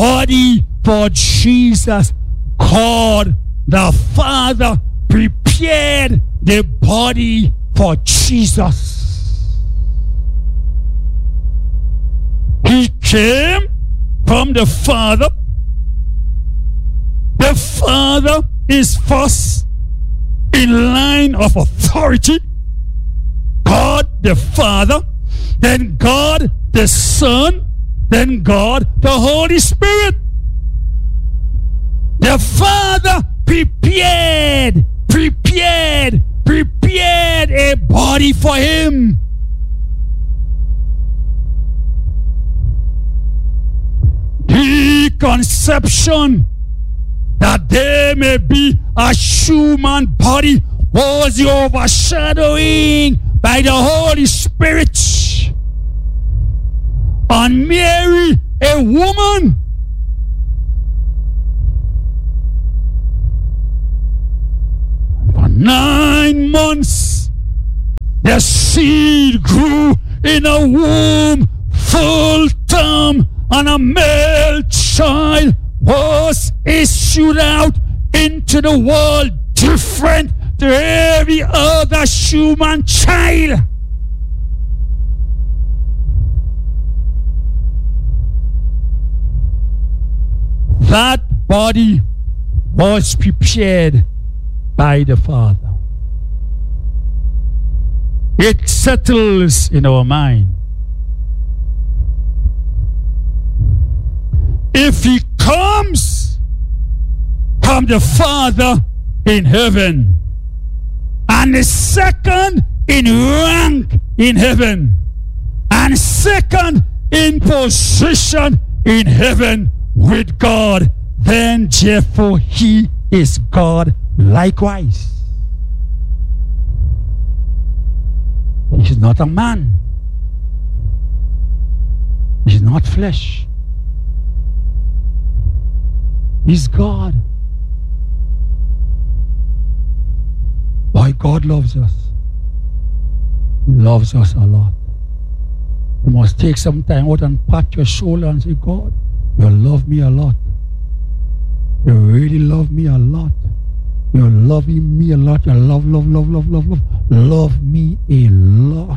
body for Jesus. God the Father prepared the body for Jesus. He came from the Father. The Father is first in line of authority. God the Father, then God the Son, then God the Holy Spirit. The Father prepared a body for him. The conception that there may be a human body was the overshadowing by the Holy Spirit on Mary, a woman. For 9 months, the seed grew in a womb full term, and a male child was issued out into the world, different to every other human child. That body was prepared by the Father. It settles in our mind. If he comes from the Father in heaven, and the second in rank in heaven, and second in position in heaven with God, then therefore he is God likewise. He is not a man. He is not flesh. He's God. Why God loves us? He loves us a lot. You must take some time out and pat your shoulder and say, God, you love me a lot. You really love me a lot. You're loving me a lot. You love me a lot.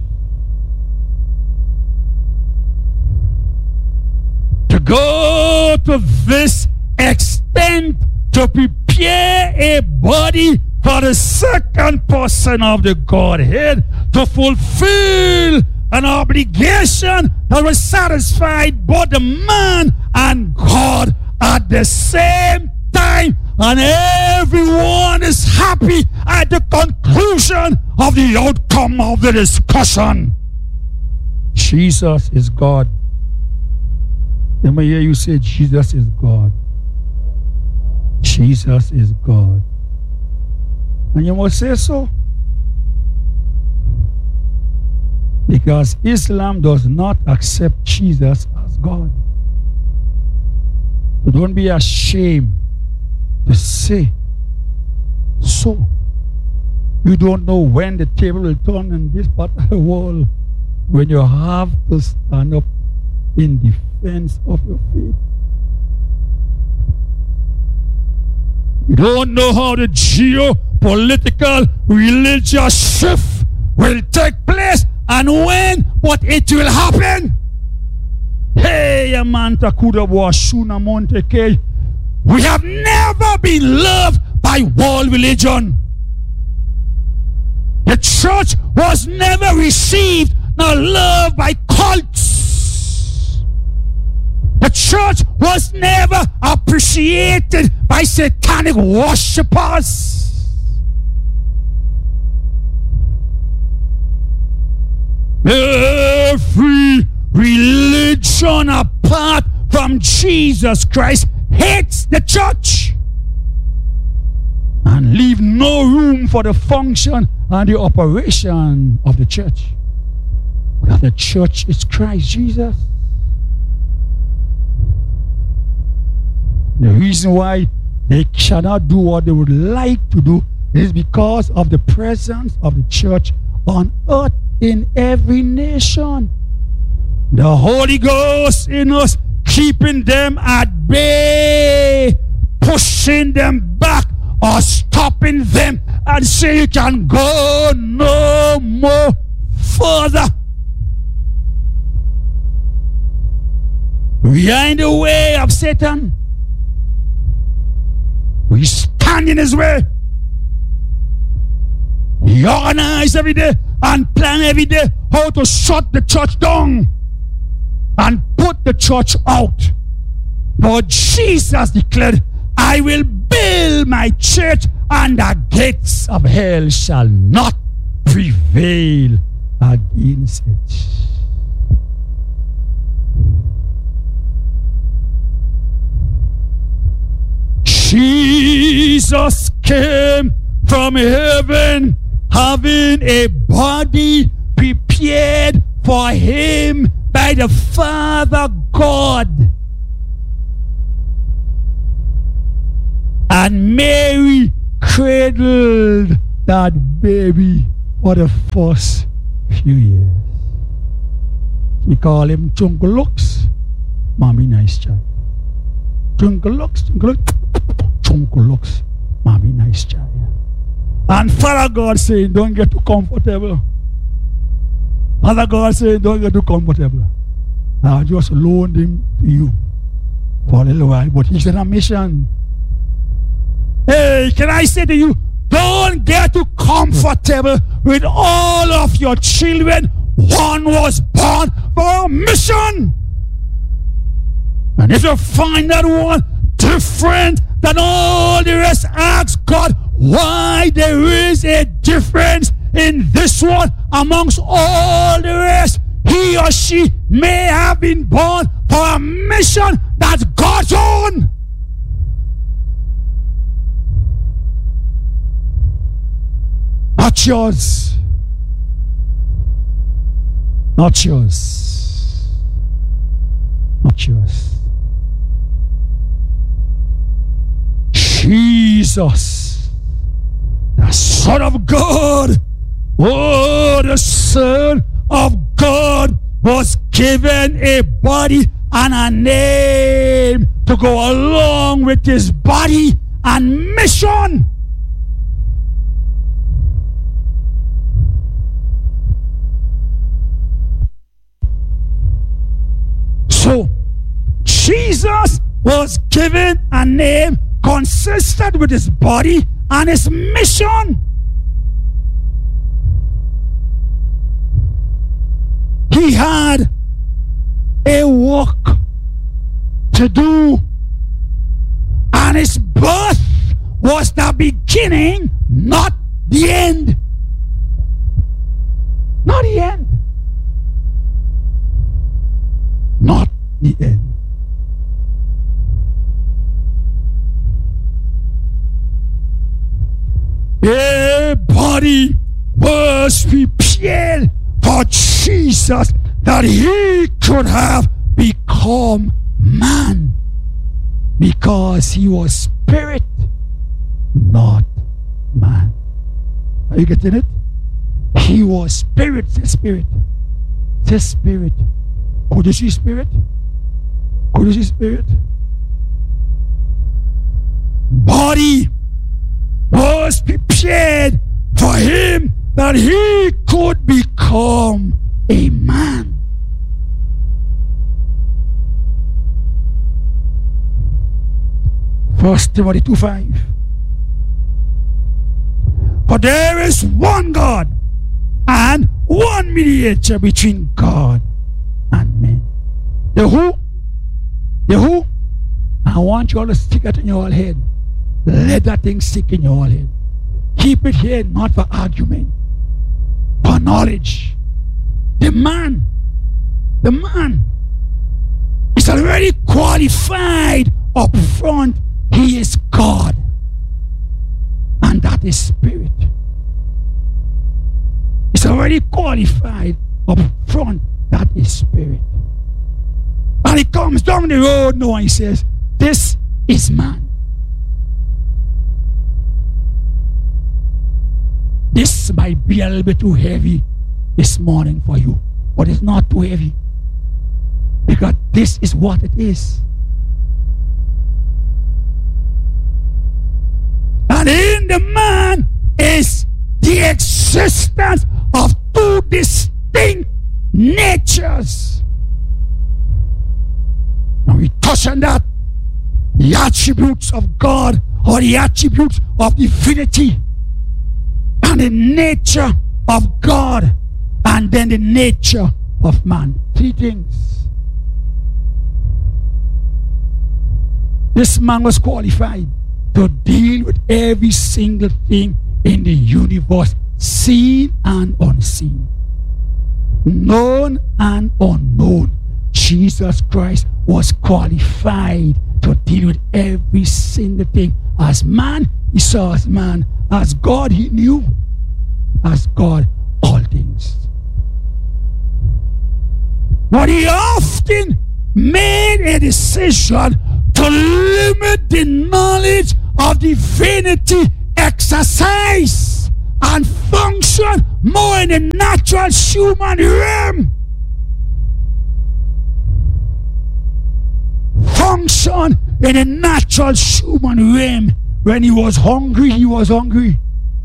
To go to this extent to prepare a body for the second person of the Godhead to fulfill an obligation that was satisfied both the man and God at the same time, and everyone is happy at the conclusion of the outcome of the discussion. Jesus is God. Let me hear you say, Jesus is God. Jesus is God. And you must say so, because Islam does not accept Jesus as God. So don't be ashamed to say so. You don't know when the table will turn in this part of the world, when you have to stand up in defense of your faith. You don't know how the geopolitical religious shift will take place and when, but it will happen. Hey, Amanta Kudawa Shuna Monteke. We have never been loved by world religion. The church was never received nor loved by cults. The church was never appreciated by satanic worshippers. Every religion apart from Jesus Christ hates the church and leave no room for the function and the operation of the church. But the church is Christ Jesus. The reason why they cannot do what they would like to do is because of the presence of the church on earth in every nation. The Holy Ghost in us keeping them at bay, pushing them back or stopping them and say you can go no more further. We are in the way of Satan. We stand in his way. He organizes every day and plan every day how to shut the church down and put the church out. But Jesus declared, I will build my church and the gates of hell shall not prevail against it. Jesus came from heaven having a body prepared for him by the Father God. And Mary cradled that baby for the first few years. She called him Chunko Lux. Mommy, nice child. Chunko Lux, Chunko Lux. Mommy, nice child. And Father God saying, don't get too comfortable. Father God saying, don't get too comfortable. I just loaned him to you for a little while, but he's on a mission. Hey, can I say to you, don't get too comfortable with all of your children. One was born for a mission. And if you find that one different than all the rest, ask God why there is a difference in this one amongst all the rest. He or she may have been born for a mission that's God's own. Not yours. Not yours. Not yours. Jesus, the Son of God, oh, the Son of God was given a body and a name to go along with his body and mission. So, Jesus was given a name consistent with his body and his mission. He had a work to do, and his birth was the beginning, not the end. Not the end. Not the end. A body was prepared for Jesus that he could have become man, because he was spirit, not man. Are you getting it? He was spirit. Say spirit. Say spirit. Could you see spirit? Could you see spirit? Body was prepared for him that he could become a man. First Timothy 2:5. For there is one God and one mediator between God and men. The who? The who? I want you all to stick it in your head. Let that thing stick in your head. Keep it here, not for argument, for knowledge. The man is already qualified up front. He is God, and that is spirit. It's already qualified up front. That is spirit. And he comes down the road now and he says, this is man. This might be a little bit too heavy this morning for you, but it's not too heavy. Because this is what it is. And in the man is the existence of two distinct natures. Now we touch on that. The attributes of God, or the attributes of divinity, and the nature of God, and then the nature of man. Three things. This man was qualified to deal with every single thing in the universe, seen and unseen, known and unknown. Jesus Christ was qualified to deal with every single thing. As man, he saw as man. As God, he knew as God all things. But he often made a decision to limit the knowledge of divinity, exercise and function more in the natural human realm. Function in the natural human realm. When he was hungry, he was hungry.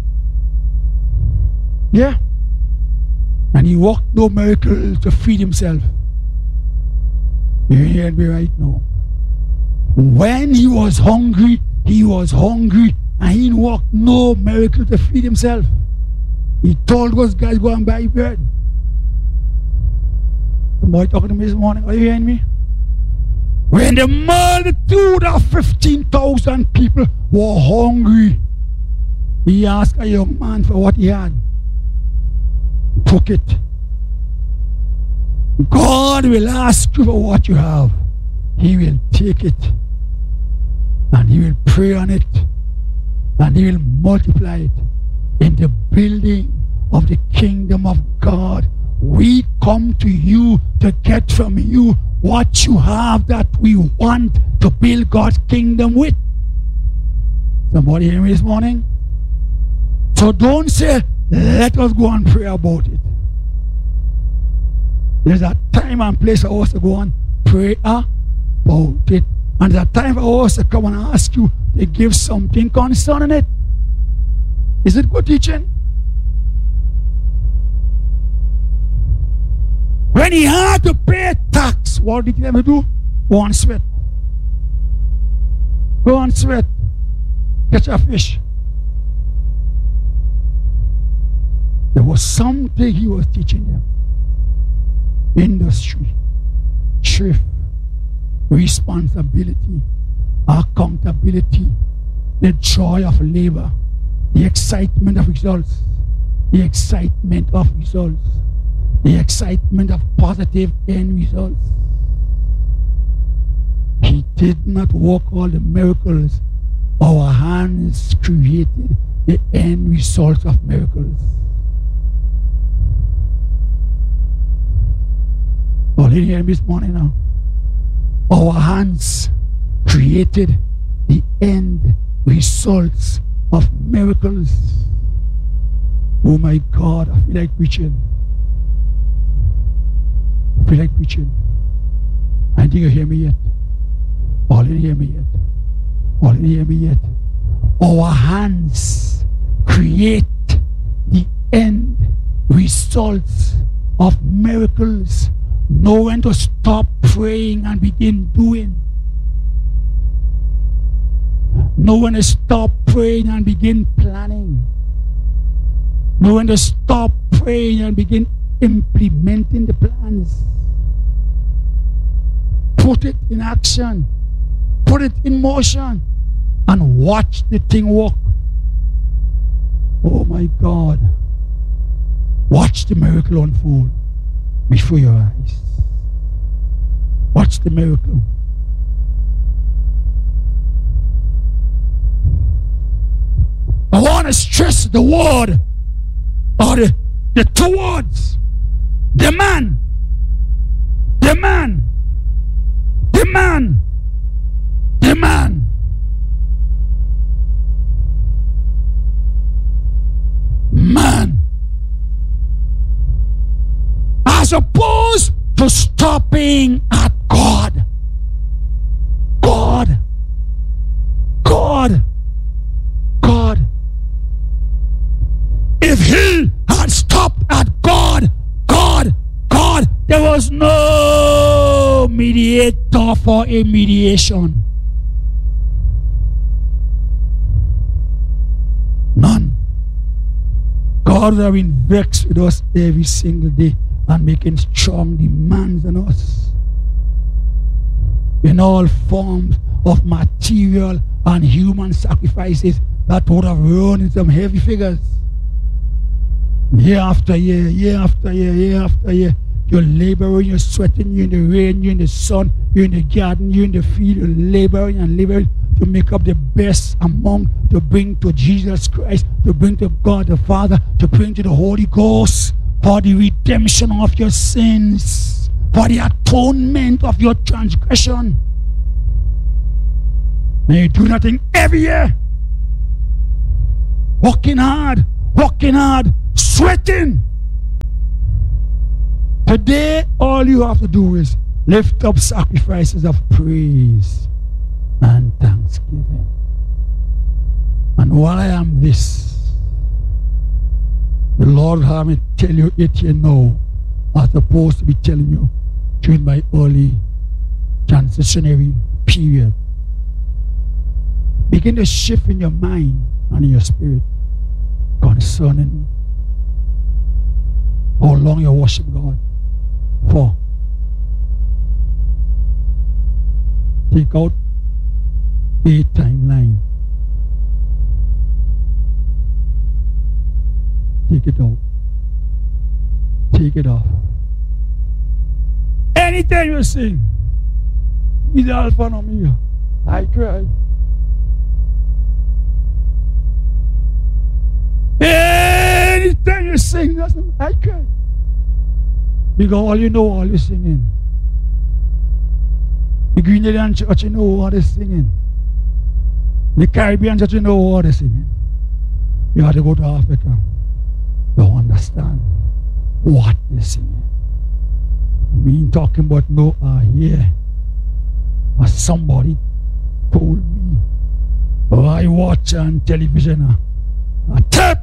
Yeah. And he worked no miracle to feed himself. You hear me right now? When he was hungry, and he worked no miracle to feed himself. He told those guys, go and buy bread. Somebody talking to me this morning, are you hearing me? When the multitude of 15,000 people were hungry, he asked a young man for what he had. He took it. God will ask you for what you have. He will take it. And he will pray on it. And he will multiply it in the building of the kingdom of God. We come to you to get from you what you have that we want to build God's kingdom with. Somebody hear me this morning? So don't say, let us go and pray about it. There's a time and place for us to go and pray about it. And there's a time for us to come and ask you to give something concerning it. Is it good teaching? When he had to pay tax, what did he ever do? Go and sweat. Go and sweat. Catch a fish. There was something he was teaching them. Industry, thrift, responsibility, accountability, the joy of labor, the excitement of results, the excitement of results, the excitement of positive end results. He did not work all the miracles. Our hands created the end results of miracles. Well, you hear me this morning now? Our hands created the end results of miracles. Oh my God, I feel like preaching. I feel like preaching. I think you hear me yet. All you hear me yet. All you hear me yet. Our hands create the end results of miracles. Know when to stop praying and begin doing. Know when to stop praying and begin planning. Know when to stop praying and begin implementing the plans. Put it in action. Put it in motion. And watch the thing work. Oh my God. Watch the miracle unfold before your eyes. Watch the miracle. I want to stress the word, or the two words. The man. The man. The man. The man. Man. As opposed to stopping at for a mediation. None. God has been vexed with us every single day and making strong demands on us in all forms of material and human sacrifices that would have run in some heavy figures. Year after year, year after year, year after year, you're laboring, you're sweating, you're in the rain, you're in the sun, you're in the garden, you're in the field, you're laboring and laboring to make up the best among, to bring to Jesus Christ, to bring to God the Father, to bring to the Holy Ghost for the redemption of your sins, for the atonement of your transgression. And you do nothing every year. Working hard, sweating. Today, all you have to do is lift up sacrifices of praise and thanksgiving. And while I am this, the Lord had me tell you it here now, as opposed to be telling you during my early transitionary period. Begin to shift in your mind and in your spirit concerning how long you worship God for. Take out a timeline. Take it out. Take it off. Anytime you sing, He's the Alpha and Omega. I cry. Anytime you sing, I cry. Because all you know, all you're singing. The Grenadian church, you know what they're singing. The Caribbean church, you know what they're singing. You have to go to Africa to understand what they're singing. We ain't talking about no here. But somebody told me, I watch on television a tape.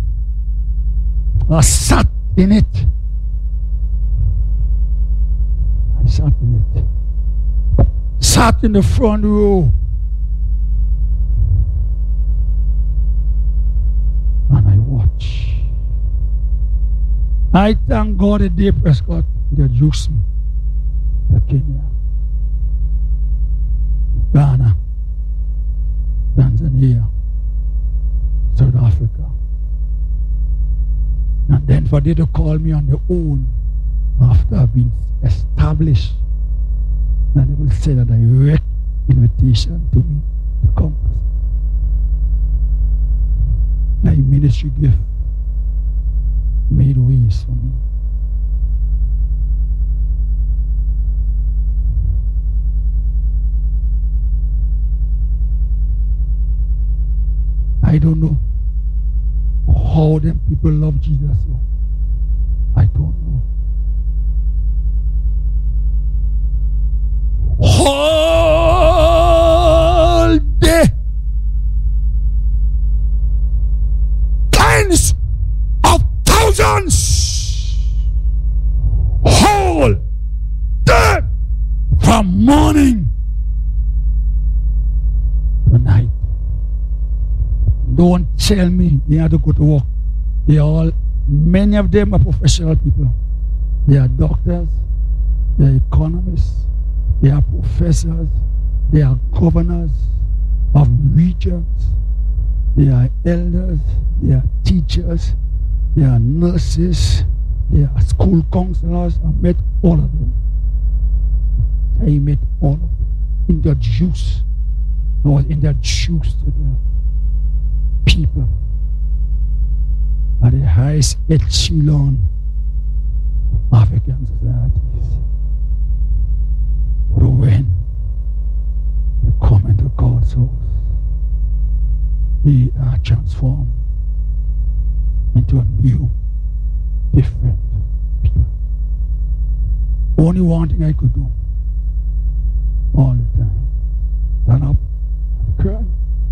I sat in it. I sat in it. Sat in the front row. And I watch. I thank God that Dave Prescott introduced me to Kenya, Ghana, Tanzania, South Africa. And then for they to call me on their own after I've been established, and they will say that a direct invitation to me to come. My ministry gift made ways for me. I don't know how them people love Jesus. So I don't know. All day, tens of thousands, whole day, from morning to night. Don't tell me they have to go to work. Many of them are professional people. They are doctors, they are economists, they are professors, they are governors of regions, they are elders, they are teachers, they are nurses, they are school counselors. I met all of them. I met all of them. Introduced. I was introduced to them. People at the highest echelon of African societies. But when they come into God's house, they are transformed into a new, different people. Only one thing I could do all the time: stand up and cry.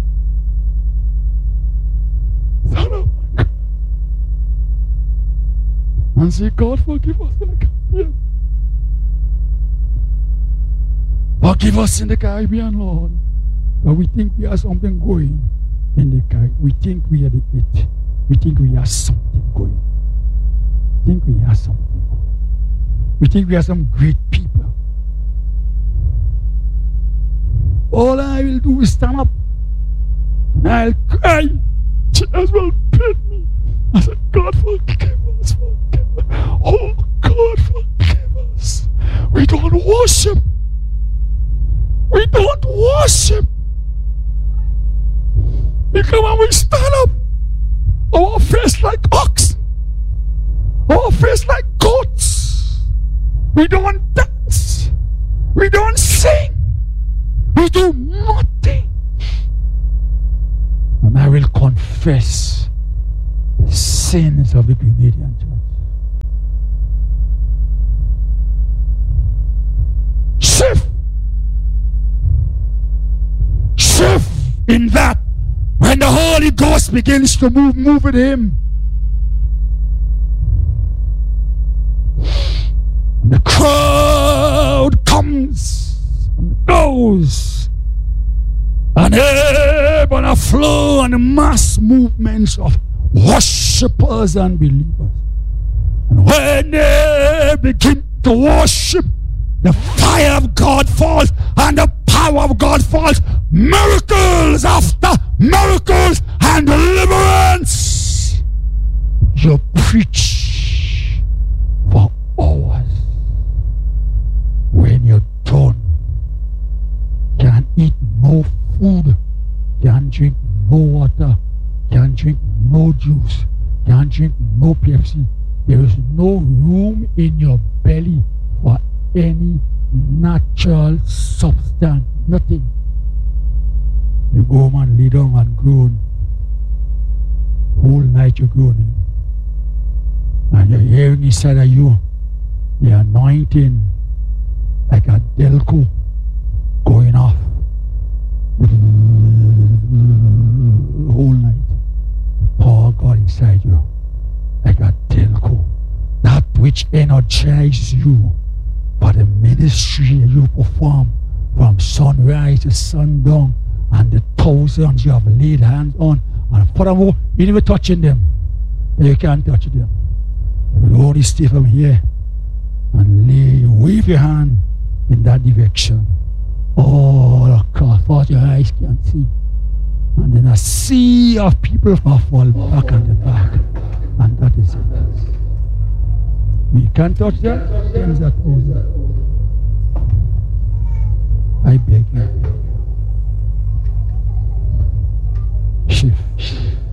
Stand up and say, God, forgive us when I come here. Forgive us in the Caribbean, Lord. But we think we have something going in the Caribbean. We think we are the it. We think we have something going. We think we have something going. We think we are some great people. All I will do is stand up and I'll cry. Tears will pit me. I said, God, forgive us, forgive us. Oh, God, forgive us. We don't worship. We don't worship. Because when we stand up, our face like ox, our face like goats. We don't dance. We don't sing. We do nothing. And I will confess the sins of the Grenadian church. Shift in that. When the Holy Ghost begins to move with him. The crowd comes and goes. And ebb and a flow and a mass movements of worshippers and believers. And when they begin to worship, the fire of God falls and the power of God falls. Miracles after miracles and deliverance. You preach for hours. When you're done, can't eat no food, can't drink no water, can't drink no juice, can't drink no Pepsi. There is no room in your belly for any natural substance, nothing. You go home and lay down and groan. Whole night you're groaning. And you're hearing inside of you the anointing like a Delco going off. Whole night. Power God inside you like a Delco. That which energizes you for the ministry you perform from sunrise to sundown, and the thousands you have laid hands on. And furthermore, you never touching them. You can't touch them. You will only stay from here and wave your hand in that direction. All across what your eyes can see. And then a sea of people fall back and the back. And that is it. We can't touch that. Things that over. I beg you. Shift.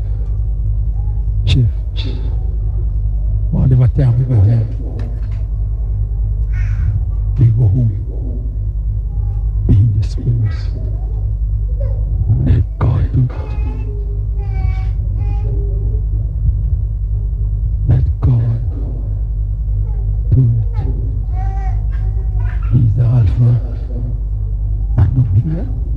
Whatever time we go home, we go home. Be in the spirit. And let God do it. Let God do it. He's the Alpha and Omega.